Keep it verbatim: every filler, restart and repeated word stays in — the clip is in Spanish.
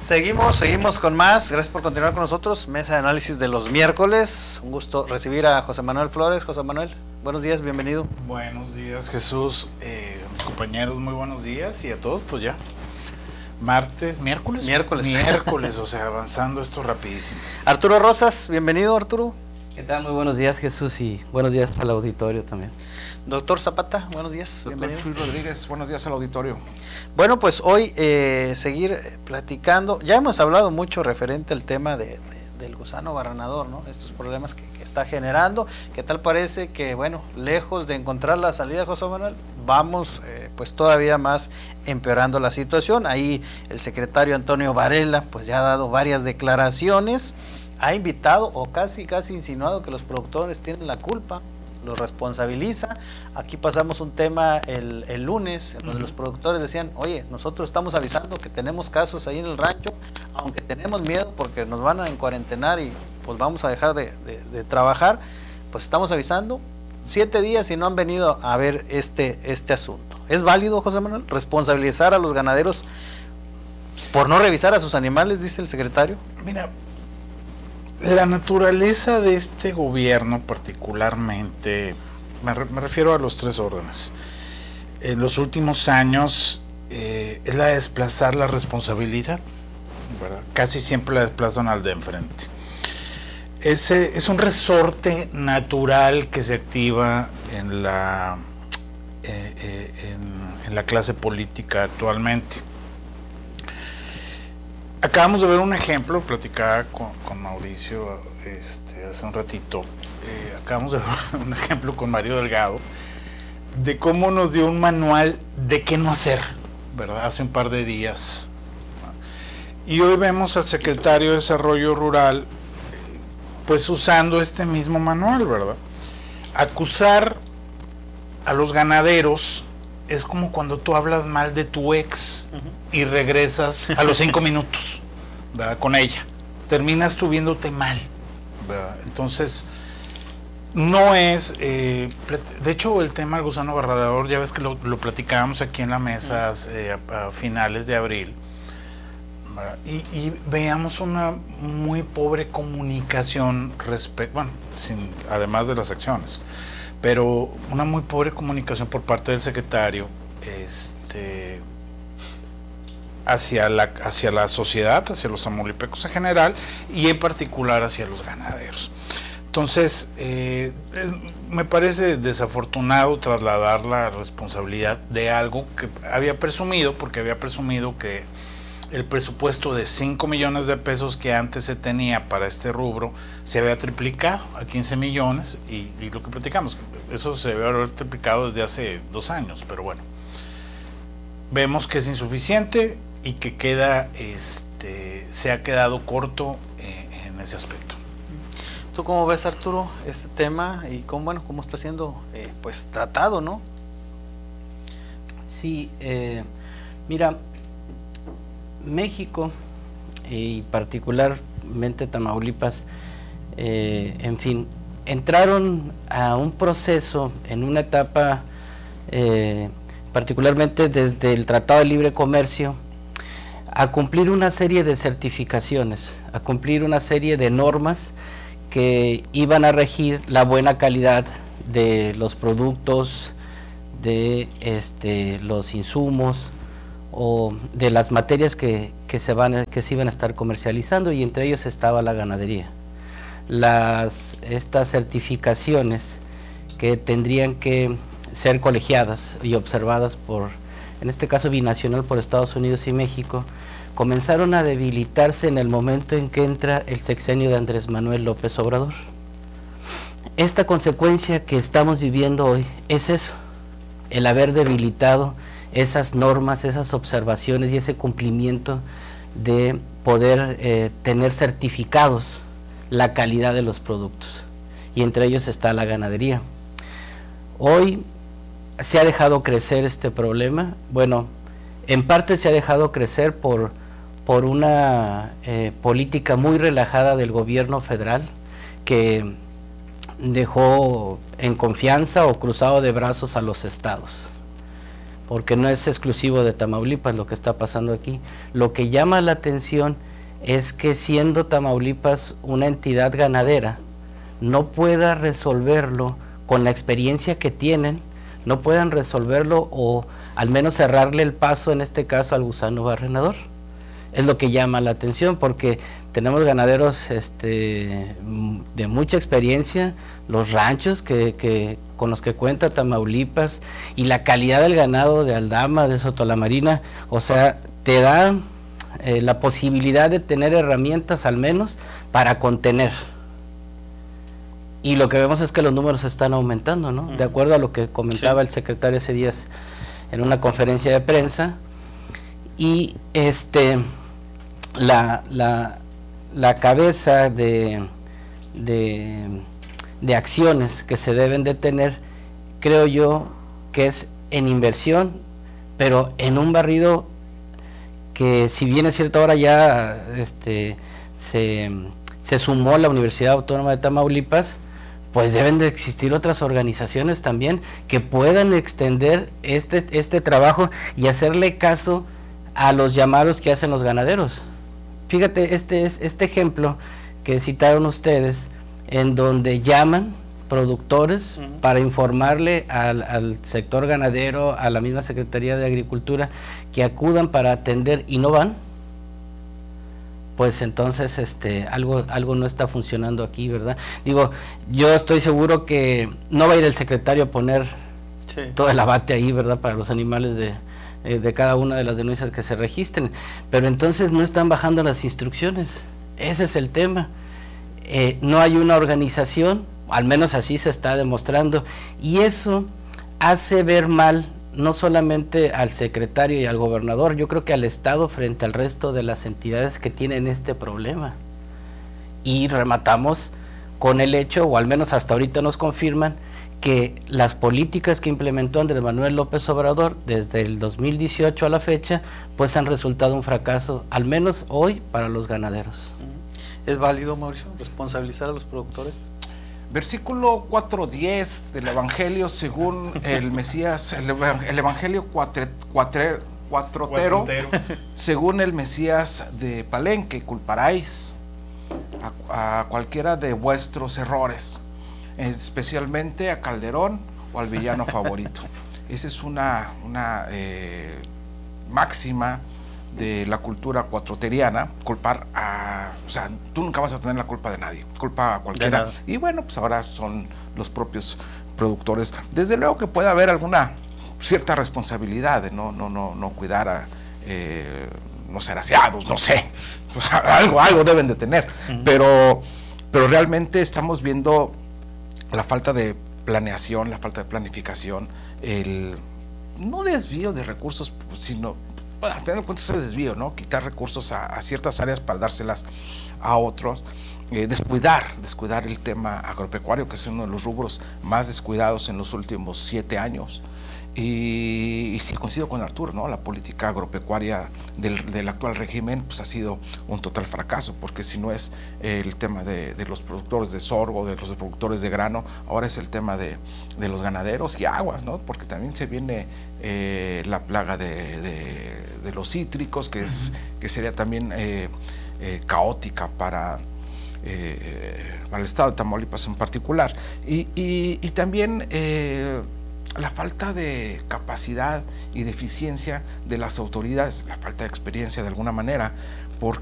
Seguimos, seguimos con más. Gracias por continuar con nosotros. Mesa de análisis de los miércoles. Un gusto recibir a José Manuel Flores. José Manuel, buenos días, bienvenido. Buenos días, Jesús. Eh, a mis compañeros, muy buenos días. Y a todos, pues ya. Martes, miércoles. Miércoles. Miércoles, o sea, avanzando esto rapidísimo. Arturo Rosas, bienvenido, Arturo. ¿Qué tal? Muy buenos días, Jesús, y buenos días al auditorio también. Doctor Zapata, buenos días. Doctor Chuy Rodríguez, buenos días al auditorio. Bueno, pues hoy eh, seguir platicando. Ya hemos hablado mucho referente al tema de, de, del gusano barrenador, ¿no? Estos problemas que, que está generando, que tal parece que, bueno, lejos de encontrar la salida, José Manuel, vamos eh, pues todavía más empeorando la situación. Ahí el secretario Antonio Varela pues ya ha dado varias declaraciones, ha invitado o casi casi insinuado que los productores tienen la culpa, los responsabiliza. Aquí pasamos un tema el, el lunes, en donde uh-huh. los productores decían, oye, nosotros estamos avisando que tenemos casos ahí en el rancho, aunque tenemos miedo porque nos van a encuarentenar y pues vamos a dejar de, de, de trabajar, pues estamos avisando, siete días y no han venido a ver este, este asunto. ¿Es válido, José Manuel, responsabilizar a los ganaderos por no revisar a sus animales, dice el secretario? Mira, la naturaleza de este gobierno particularmente, me, re, me refiero a los tres órdenes, en los últimos años eh, es la de desplazar la responsabilidad, ¿verdad? Casi siempre la desplazan al de enfrente. Ese es un resorte natural que se activa en la, eh, eh, en, en la clase política actualmente. Acabamos de ver un ejemplo, platicaba con, con Mauricio este, hace un ratito, eh, acabamos de ver un ejemplo con Mario Delgado, de cómo nos dio un manual de qué no hacer, ¿verdad? Hace un par de días. Y hoy vemos al secretario de Desarrollo Rural, pues usando este mismo manual, ¿verdad? Acusar a los ganaderos es como cuando tú hablas mal de tu ex uh-huh. y regresas a los cinco minutos, ¿verdad? Con ella. Terminas tú viéndote mal, ¿verdad? Entonces, no es... Eh, de hecho, el tema del gusano barrenador, ya ves que lo, lo platicábamos aquí en la mesa uh-huh. eh, a, a finales de abril, y, y veamos una muy pobre comunicación respecto, bueno, sin, además de las acciones, pero una muy pobre comunicación por parte del secretario este, hacia, la, hacia la sociedad, hacia los tamaulipecos en general y en particular hacia los ganaderos. Entonces, eh, es, me parece desafortunado trasladar la responsabilidad de algo que había presumido, porque había presumido que el presupuesto de cinco millones de pesos que antes se tenía para este rubro se había triplicado a quince millones y, y lo que platicamos, eso se debe haber triplicado desde hace dos años, pero bueno, vemos que es insuficiente y que queda, este, se ha quedado corto eh, en ese aspecto. ¿Tú cómo ves, Arturo, este tema y cómo, bueno, cómo está siendo eh, pues tratado, ¿no? Sí, eh, mira, México y particularmente Tamaulipas, eh, en fin, entraron a un proceso en una etapa, eh, particularmente desde el Tratado de Libre Comercio, a cumplir una serie de certificaciones, a cumplir una serie de normas que iban a regir la buena calidad de los productos, de este, los insumos, o de las materias que, que, se van, que se iban a estar comercializando, y entre ellos estaba la ganadería. Las, estas certificaciones que tendrían que ser colegiadas y observadas por, en este caso binacional, por Estados Unidos y México, comenzaron a debilitarse en el momento en que entra el sexenio de Andrés Manuel López Obrador. Esta consecuencia que estamos viviendo hoy es eso, el haber debilitado esas normas, esas observaciones y ese cumplimiento de poder eh, tener certificados la calidad de los productos, y entre ellos está la ganadería. Hoy se ha dejado crecer este problema, bueno, en parte se ha dejado crecer por, por una eh, política muy relajada del gobierno federal, que dejó en confianza o cruzado de brazos a los estados. porque no es exclusivo de Tamaulipas lo que está pasando aquí. Lo que llama la atención es que siendo Tamaulipas una entidad ganadera, no pueda resolverlo con la experiencia que tienen, no puedan resolverlo o al menos cerrarle el paso, en este caso al gusano barrenador. Es lo que llama la atención, porque tenemos ganaderos este, de mucha experiencia, los ranchos que, que, con los que cuenta Tamaulipas, y la calidad del ganado de Aldama, de Sotolamarina, o sea, te da eh, la posibilidad de tener herramientas al menos para contener. Y lo que vemos es que los números están aumentando, ¿no? Uh-huh. De acuerdo a lo que comentaba sí. el secretario ese día en una conferencia de prensa. Y este la, la, la cabeza de, de, de acciones que se deben de tener, creo yo, que es en inversión, pero en un barrido que, si bien es cierto, ahora ya este, se, se sumó la Universidad Autónoma de Tamaulipas, pues deben de existir otras organizaciones también que puedan extender este, este trabajo y hacerle caso a los llamados que hacen los ganaderos. Fíjate, este es este ejemplo que citaron ustedes, en donde llaman productores uh-huh. para informarle al, al sector ganadero, a la misma Secretaría de Agricultura, que acudan para atender y no van. Pues entonces este algo algo no está funcionando aquí, ¿verdad? Digo, yo estoy seguro que no va a ir el secretario a poner sí. todo el abate ahí, ¿verdad? Para los animales de, eh, de cada una de las denuncias que se registren, pero entonces no están bajando las instrucciones. Ese es el tema. Eh, no hay una organización, al menos así se está demostrando, y eso hace ver mal no solamente al secretario y al gobernador, yo creo que al Estado frente al resto de las entidades que tienen este problema. Y rematamos con el hecho, o al menos hasta ahorita nos confirman, que las políticas que implementó Andrés Manuel López Obrador desde el dos mil dieciocho a la fecha, pues han resultado un fracaso, al menos hoy, para los ganaderos. ¿Es válido, Mauricio, responsabilizar a los productores? Versículo cuatro diez del Evangelio según el Mesías, el, el Evangelio cuatre, cuatre, cuatrotero, cuatrotero, según el Mesías de Palenque: culparáis a, a cualquiera de vuestros errores, especialmente a Calderón o al villano favorito. Esa es una, una eh, máxima de la cultura cuatroteriana, culpar a, o sea, tú nunca vas a tener la culpa de nadie, culpa a cualquiera, y bueno, pues ahora son los propios productores. Desde luego que puede haber alguna cierta responsabilidad de no, no, no, no cuidar a eh, no ser aseados, no sé, algo, algo deben de tener, uh-huh. pero, pero realmente estamos viendo la falta de planeación, la falta de planificación, el no desvío de recursos, sino bueno, al final de cuentas es desvío, ¿no? Quitar recursos a, a ciertas áreas para dárselas a otros, eh, descuidar, descuidar el tema agropecuario, que es uno de los rubros más descuidados en los últimos siete años. Y, y sí, coincido con Arturo, ¿no? La política agropecuaria del, del actual régimen pues ha sido un total fracaso, porque si no es eh, el tema de, de los productores de sorgo, de los productores de grano, ahora es el tema de, de los ganaderos y aguas, ¿no? Porque también se viene eh, la plaga de, de, de los cítricos, que, es, que sería también eh, eh, caótica para... Eh, para el estado de Tamaulipas en particular, y, y, y también eh, la falta de capacidad y de eficiencia de las autoridades, la falta de experiencia de alguna manera, porque